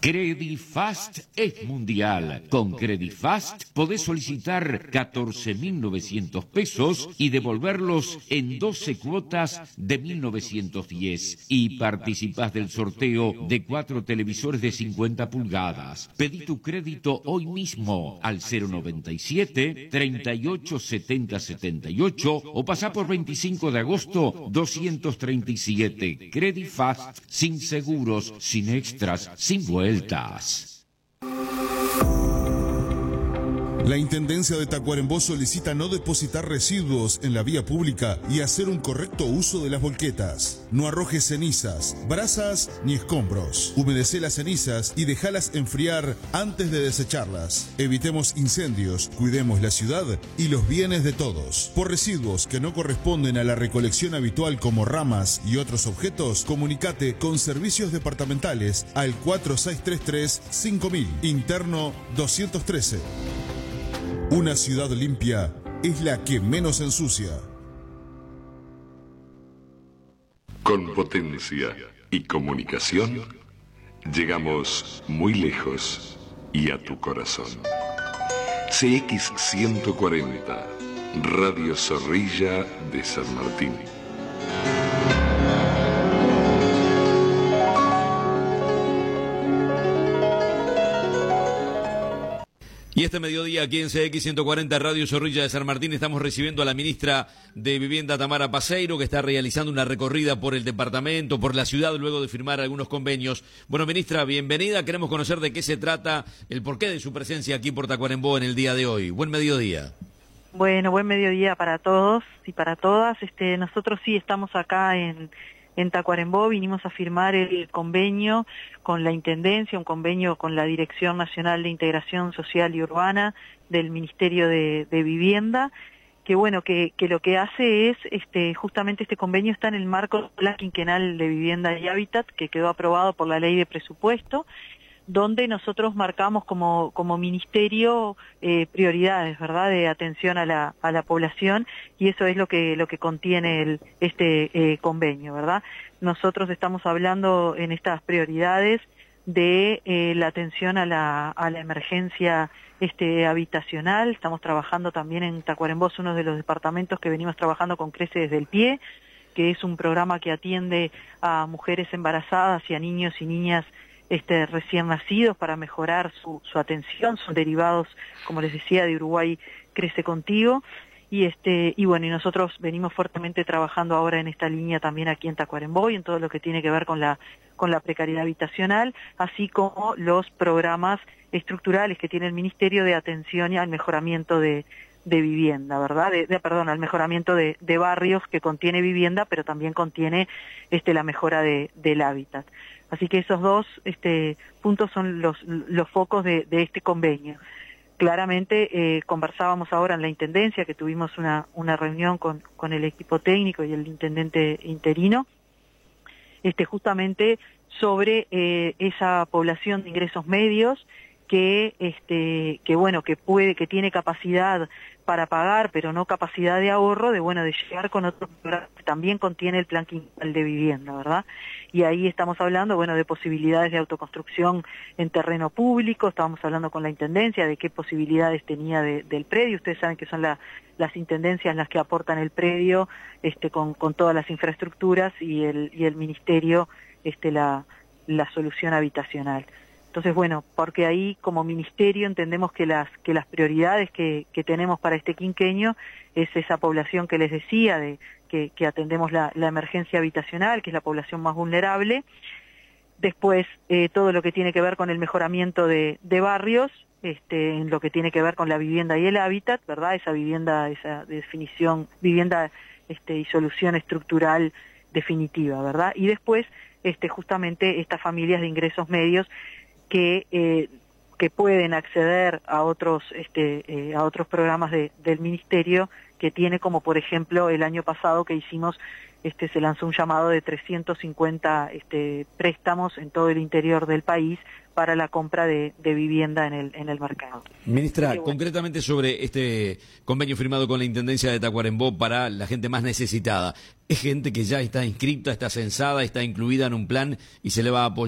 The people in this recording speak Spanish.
Credifast es mundial. Con Credifast podés solicitar 14.900 pesos y devolverlos en 12 cuotas de 1.910. Y participás del sorteo de 4 televisores de 50 pulgadas. Pedí tu crédito hoy mismo al 097 38 70 78 o pasá por 25 de agosto 237. Credifast, sin seguros, sin extras, sin vueltas. La Intendencia de Tacuarembó solicita no depositar residuos en la vía pública y hacer un correcto uso de las volquetas. No arrojes cenizas, brasas ni escombros. Humedecé las cenizas y déjalas enfriar antes de desecharlas. Evitemos incendios, cuidemos la ciudad y los bienes de todos. Por residuos que no corresponden a la recolección habitual como ramas y otros objetos, comunicate con servicios departamentales al 4633-5000, interno 213. Una ciudad limpia es la que menos ensucia. Con potencia y comunicación, llegamos muy lejos y a tu corazón. CX140, Radio Zorrilla de San Martín. Y este mediodía aquí en CX140 Radio Zorrilla de San Martín estamos recibiendo a la ministra de Vivienda Tamara Paseiro, que está realizando una recorrida por el departamento, por la ciudad, luego de firmar algunos convenios. Bueno, ministra, bienvenida. Queremos conocer de qué se trata, el porqué de su presencia aquí por Tacuarembó en el día de hoy. Buen mediodía. Bueno, buen mediodía para todos y para todas. Nosotros sí estamos acá en Tacuarembó, vinimos a firmar el convenio con la Intendencia, un convenio con la Dirección Nacional de Integración Social y Urbana del Ministerio de Vivienda, que bueno, que lo que hace es, justamente este convenio está en el marco del Plan Quinquenal de Vivienda y Hábitat, que quedó aprobado por la Ley de Presupuesto, donde nosotros marcamos como ministerio prioridades, ¿verdad?, de atención a la población, y eso es lo que contiene este convenio, ¿verdad? Nosotros estamos hablando en estas prioridades de la atención a la emergencia habitacional. Estamos trabajando también en Tacuarembó, uno de los departamentos que venimos trabajando con Crece desde el Pie, que es un programa que atiende a mujeres embarazadas y a niños y niñas recién nacidos para mejorar su atención. Son derivados, como les decía, de Uruguay Crece Contigo, y bueno, y nosotros venimos fuertemente trabajando ahora en esta línea también aquí en Tacuarembó y en todo lo que tiene que ver con la precariedad habitacional, así como los programas estructurales que tiene el Ministerio de atención y al mejoramiento de vivienda, ¿verdad? Al mejoramiento de barrios, que contiene vivienda, pero también contiene la mejora del hábitat. Así que esos dos puntos son los focos de este convenio. Claramente conversábamos ahora en la Intendencia, que tuvimos una reunión con el equipo técnico y el intendente interino, justamente sobre esa población de ingresos medios que tiene capacidad para pagar, pero no capacidad de ahorro, de llegar con otros programas que también contiene el Plan Quinquenal de Vivienda, ¿verdad? Y ahí estamos hablando, de posibilidades de autoconstrucción en terreno público. Estábamos hablando con la Intendencia de qué posibilidades tenía del predio. Ustedes saben que son las Intendencias las que aportan el predio, con todas las infraestructuras, y el Ministerio, la solución habitacional. Entonces, porque ahí como ministerio entendemos que las prioridades que tenemos para este quinquenio es esa población que les decía, que atendemos la emergencia habitacional, que es la población más vulnerable. Después, todo lo que tiene que ver con el mejoramiento de barrios, en lo que tiene que ver con la vivienda y el hábitat, ¿verdad? Esa vivienda, esa definición, vivienda y solución estructural definitiva, ¿verdad? Y después, justamente estas familias de ingresos medios que pueden acceder a otros programas del ministerio que tiene, como por ejemplo el año pasado que hicimos, se lanzó un llamado de 350 préstamos en todo el interior del país para la compra de vivienda en el mercado. Ministra, concretamente sobre este convenio firmado con la Intendencia de Tacuarembó para la gente más necesitada, ¿es gente que ya está inscripta, está censada, está incluida en un plan y se le va a apoyar